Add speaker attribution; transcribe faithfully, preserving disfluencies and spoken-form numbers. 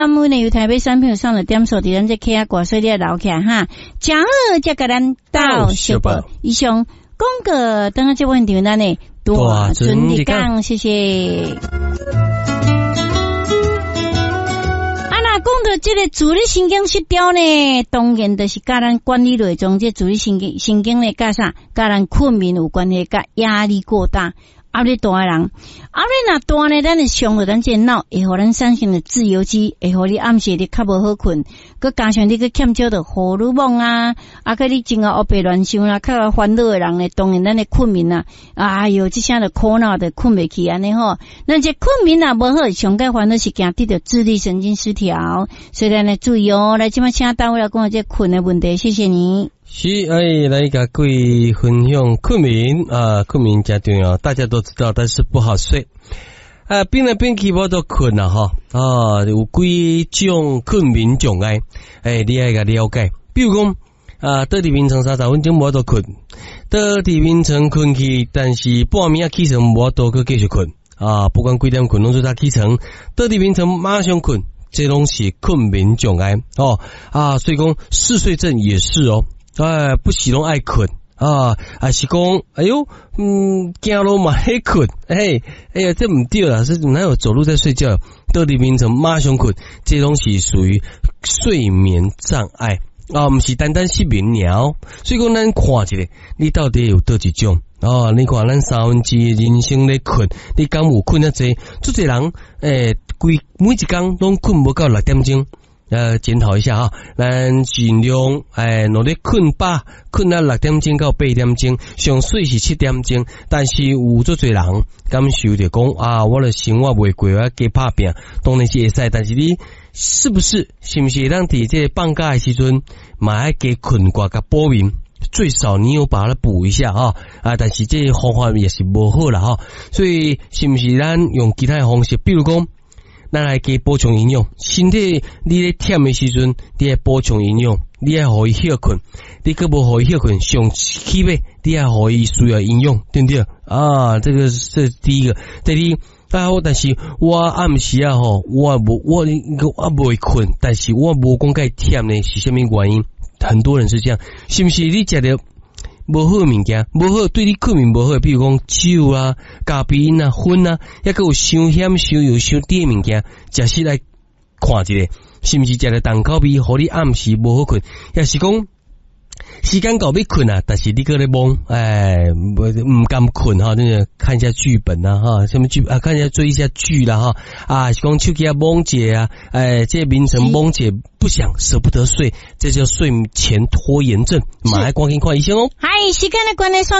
Speaker 1: 咱们呢有台北产品上了点数，伫咱这客家歌水里留起来哈，正好才甲咱到小宝以上广告，等下这问题咱呢大尊的讲，谢谢。啊，那讲到这个自律神经失调呢，当然就是甲咱管理类中这自律神经神经呢，甲啥，甲咱困眠有关系，甲压力过大。压力大的人，压力若大呢，咱会伤到咱这脑，会互咱产生的自由基，会互你暗时你较无好困，佮加上你佮欠少的荷尔蒙啊，啊，佮你真啊黑白乱想啦，较烦恼的人呢，当然咱的困眠啊，哎哟，这下的苦恼的困袂起安尼吼，那这困眠啊无好，上界烦恼是惊得到自律神经失调，所以咱呢注意哦，来今麦请单位来讲这困的问题，谢谢你。
Speaker 2: 是，哎，来甲各位分享困眠啊，困眠真重要，大家都知道，但是不好睡啊，变来变去我都困了哈啊，有几种困眠障碍，哎，你爱甲了解，比如讲啊，倒伫眠床三十分钟我都困，倒伫眠床困去，但是半暝啊起床我都去继续困啊，不管几点困，拢做他起床，倒伫眠床马上困，这拢是困眠障碍哦啊，所以讲嗜睡症也是哦。哎，不喜拢爱困啊，还是讲，哎呦，嗯，走路嘛爱困，哎，哎呀，这唔对啦，是哪有走路在睡觉，倒伫眠床马上困，这东西属于睡眠障碍啊，唔是单单失眠了。所以讲，咱看一下，你到底有倒一种啊？你看咱三分之一人生咧困，你敢有困得济？做侪人，诶，规每一工拢困无到六点钟。呃，检讨一下哈，咱尽量诶努力困饱，困到六点钟到八点钟，上睡是七点钟。但是有做侪人感受着讲啊，我的生活袂过，我加拍拼，当然是会使。但是你是不是是不是让伫这放假的时阵，嘛爱加困寡甲补眠？最少你有把它补一下哈啊！但是这方法也是无好啦哈，所以是不是咱用其他的方式，比如讲。咱来加补充营养，身体你咧忝的时阵，你爱补充营养，你爱互伊休困，你佫无互伊休困，上起码你爱互伊需要营养，对不对？啊，这个是第一个。第二，啊，但是我暗时啊吼，我无我我未困，但是我无讲介忝呢，是啥物原因？很多人是这样，是不是你食着无好物件，无好对你困眠无好，比如讲酒啊、咖啡因啊、薰啊，抑个有伤咸、伤油、伤甜物件，食起来看一下，是毋是食着重口味，互你暗时无好困，也是讲时间到要困啊，但是你搁咧懵，哎，唔敢困哈，真的看一下剧本啊哈，什么剧啊，看一下追一下剧啦哈，啊，是讲手机啊懵姐啊，哎，这凌晨懵姐不想舍不得睡，这叫睡前拖延症，马上赶紧看医生哦。
Speaker 1: 嗨，时间的关系。